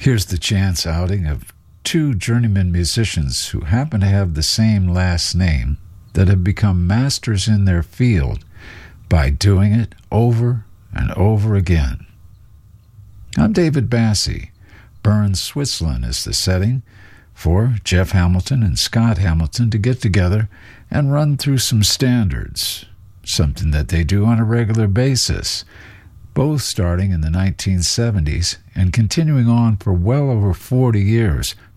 Here's the chance outing of two journeyman musicians who happen to have the same last name that have become masters in their field by doing it over and over again. I'm David Bassey. Bern, Switzerland is the setting for Jeff Hamilton and Scott Hamilton to get together and run through some standards, something that they do on a regular basis, both starting in the 1970s and continuing on for well over 40 years